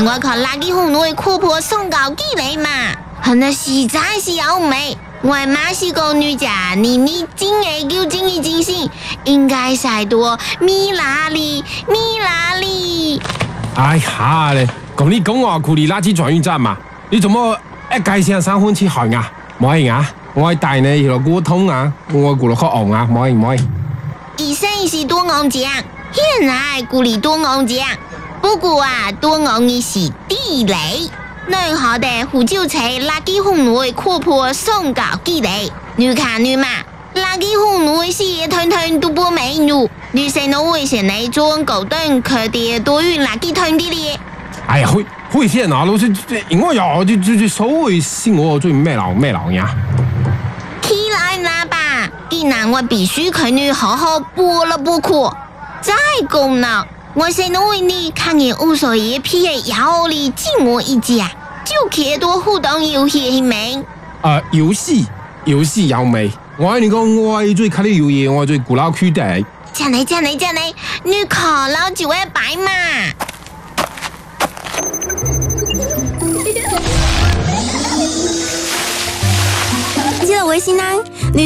我靠垃圾桶內闊婆送高幾嚟嘛，那實在是好美。我媽是個女家，你真係叫精益精心，應該曬多米拉里。 哎呀咧，咁你講我庫里垃圾轉運站嘛？你做乜一介聲3分去行啊？唔可以啊！我帶你去過通啊，我過落去昂啊，唔可以。 以前是多昂獎，現在庫里多昂獎，不過啊，多昂嘅是地雷。內河的胡椒菜垃圾桶內闊婆送高幾嚟，你看你嘛，垃圾桶內是一團團都不美女，你先到危險嚟做高端可的多運垃圾桶的咧。 哎呀，會險啊！老師，我要就所謂是我最咩老呀？ 起來啦吧，既然我必須給你好好補了補課，再講呢。我先為你看見無所一批嘅妖力進我一家，就可多互動遊戲沒？ 遊戲有未？我跟你講，我係最卡啲遊戲，我最古老區的。 真係，你考老就會擺嘛。 記得微信呢。